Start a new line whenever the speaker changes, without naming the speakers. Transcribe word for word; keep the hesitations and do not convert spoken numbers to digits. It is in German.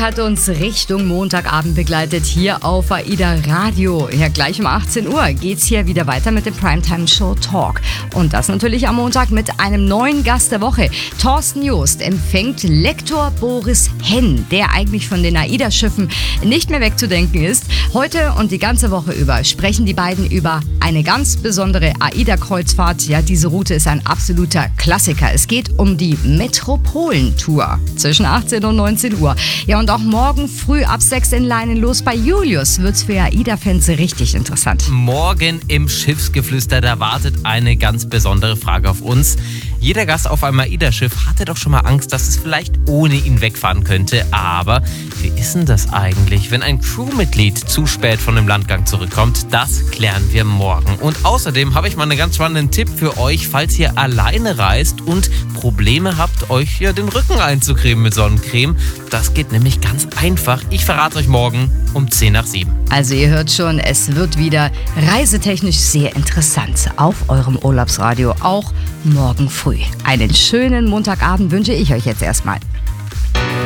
hat uns Richtung Montagabend begleitet hier auf AIDA Radio. Ja, gleich um achtzehn Uhr geht's hier wieder weiter mit dem Primetime Show Talk. Und das natürlich am Montag mit einem neuen Gast der Woche. Thorsten Joost empfängt Lektor Boris Henn, der eigentlich von den AIDA-Schiffen nicht mehr wegzudenken ist. Heute und die ganze Woche über sprechen die beiden über eine ganz besondere AIDA-Kreuzfahrt. Ja, diese Route ist ein absoluter Klassiker. Es geht um die Metropolentour zwischen achtzehn und neunzehn Uhr. Ja, und auch morgen früh ab sechs in Leinen los bei Julius wird's für AIDA-Fans richtig interessant.
Morgen im Schiffsgeflüster, da wartet eine ganz besondere Frage auf uns. Jeder Gast auf einem AIDA-Schiff hatte doch schon mal Angst, dass es vielleicht ohne ihn wegfahren könnte. Aber wie ist denn das eigentlich, wenn ein Crewmitglied zu spät von dem Landgang zurückkommt? Das klären wir morgen. Und außerdem habe ich mal einen ganz spannenden Tipp für euch, falls ihr alleine reist und Probleme habt, euch hier den Rücken einzucremen mit Sonnencreme. Das geht nämlich ganz einfach. Ich verrate euch morgen um zehn nach sieben.
Also ihr hört schon, es wird wieder reisetechnisch sehr interessant auf eurem Urlaubsradio, auch morgen früh. Einen schönen Montagabend wünsche ich euch jetzt erstmal.